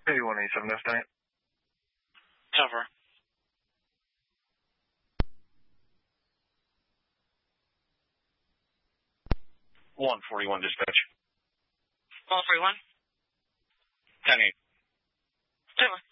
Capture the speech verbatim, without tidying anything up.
eighty-one eighty-seven, F nine. Cover. one forty-one dispatch. one forty-one. ten eight. Cover.